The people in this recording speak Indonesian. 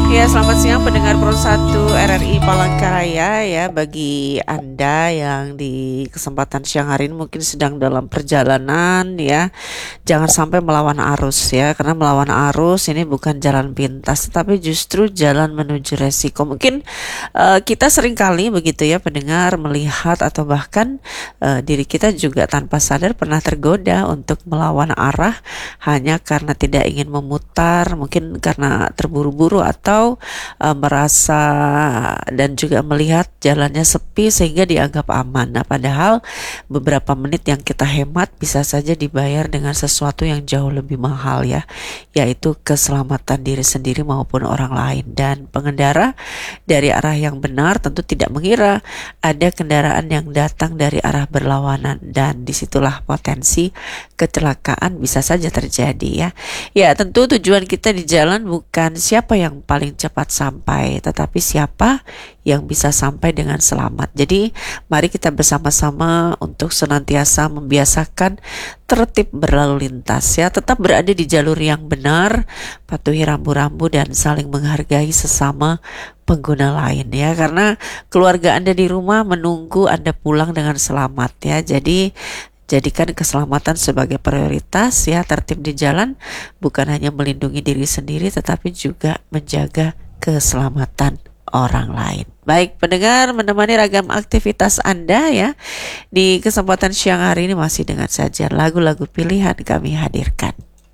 Ya, selamat siang pendengar Pro 1 RRI Palangkaraya ya. Bagi Anda yang di kesempatan siang hari ini mungkin sedang dalam perjalanan ya, jangan sampai melawan arus ya, karena melawan arus ini bukan jalan pintas tetapi justru jalan menuju resiko. Mungkin kita sering kali begitu ya pendengar melihat atau bahkan diri kita juga tanpa sadar pernah tergoda untuk melawan arah hanya karena tidak ingin memutar, mungkin karena terburu-buru atau merasa dan juga melihat jalannya sepi sehingga dianggap aman. Nah, padahal beberapa menit yang kita hemat bisa saja dibayar dengan sesuatu yang jauh lebih mahal ya, yaitu keselamatan diri sendiri maupun orang lain. Dan pengendara dari arah yang benar tentu tidak mengira ada kendaraan yang datang dari arah berlawanan, dan disitulah potensi kecelakaan bisa saja terjadi ya. Ya, tentu tujuan kita di jalan bukan siapa yang paling cepat sampai, tetapi siapa yang bisa sampai dengan selamat. Jadi mari kita bersama-sama untuk senantiasa membiasakan tertib berlalu lintas ya, tetap berada di jalur yang benar, patuhi rambu-rambu dan saling menghargai sesama pengguna lain ya, karena keluarga Anda di rumah menunggu Anda pulang dengan selamat ya. Jadi jadikan keselamatan sebagai prioritas ya. Tertib di jalan bukan hanya melindungi diri sendiri tetapi juga menjaga keselamatan orang lain. Baik pendengar, menemani ragam aktivitas Anda ya di kesempatan siang hari ini masih dengan sajian lagu-lagu pilihan kami hadirkan.